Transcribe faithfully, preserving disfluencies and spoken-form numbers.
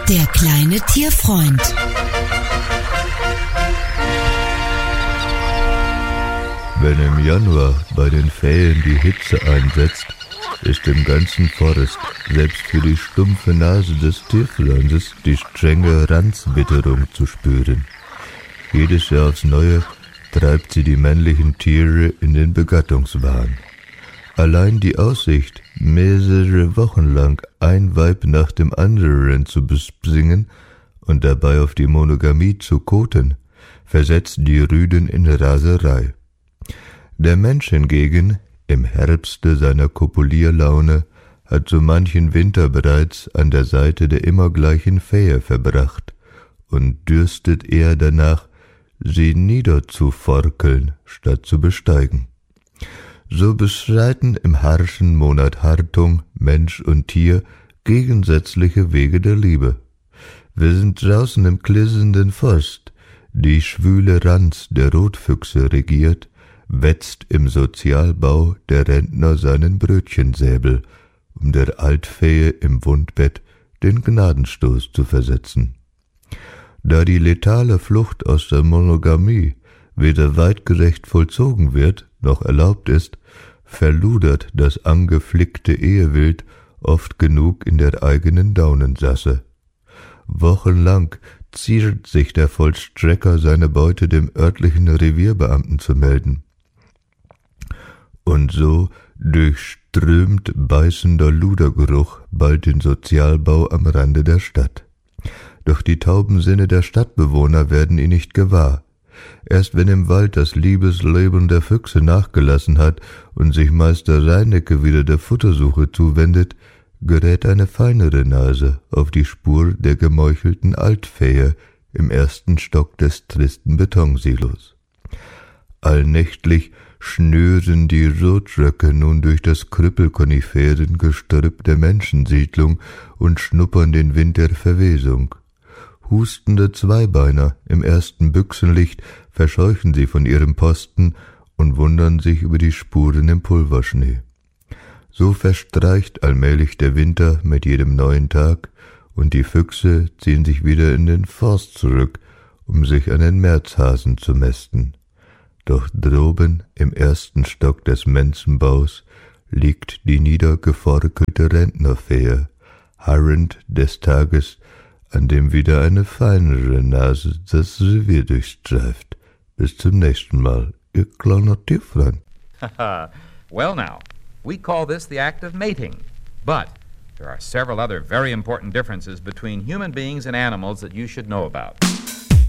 Der kleine Tierfreund. Wenn im Januar bei den Ferien die Hitze einsetzt, ist im ganzen Forst, selbst für die stumpfe Nase des Tierfreundes, die strenge Ranzwitterung zu spüren. Jedes Jahr aufs Neue treibt sie die männlichen Tiere in den Begattungswahn. Allein die Aussicht, mehrere Wochen lang ein Weib nach dem anderen zu besingen und dabei auf die Monogamie zu koten, versetzt die Rüden in Raserei. Der Mensch hingegen, im Herbste seiner Kopulierlaune, hat so manchen Winter bereits an der Seite der immer gleichen Fähe verbracht und dürstet eher danach, sie niederzuforkeln, statt zu besteigen. So beschreiten im harschen Monat Hartung Mensch und Tier gegensätzliche Wege der Liebe. Wir sind draußen im klirrenden Forst, die schwüle Ranz der Rotfüchse regiert, wetzt im Sozialbau der Rentner seinen Brötchensäbel, um der Altfee im Wundbett den Gnadenstoß zu versetzen. Da die letale Flucht aus der Monogamie weder weitgerecht vollzogen wird, noch erlaubt ist, verludert das angeflickte Ehewild oft genug in der eigenen Daunensasse. Wochenlang ziert sich der Vollstrecker seine Beute dem örtlichen Revierbeamten zu melden. Und so durchströmt beißender Ludergeruch bald den Sozialbau am Rande der Stadt. Doch die tauben Sinne der Stadtbewohner werden ihn nicht gewahr. Erst wenn im Wald das Liebesleben der Füchse nachgelassen hat und sich Meister Reinecke wieder der Futtersuche zuwendet, gerät eine feinere Nase auf die Spur der gemeuchelten Altfähe im ersten Stock des tristen Betonsilos. Allnächtlich schnüren die Rotröcke nun durch das Krüppelkoniferengestrüpp der Menschensiedlung und schnuppern den Wind der Verwesung. Hustende Zweibeiner im ersten Büchsenlicht verscheuchen sie von ihrem Posten und wundern sich über die Spuren im Pulverschnee. So verstreicht allmählich der Winter mit jedem neuen Tag, und die Füchse ziehen sich wieder in den Forst zurück, um sich an den Märzhasen zu mästen. Doch droben im ersten Stock des Menzenbaus liegt die niedergeforkelte Rentnerfee, harrend des Tages, an dem wieder eine feinere Nase das Revier durchstreift. Bis zum nächsten Mal, ihr kleiner Tierfreund. Well now, we call this the act of mating, but there are several other very important differences between human beings and animals that you should know about.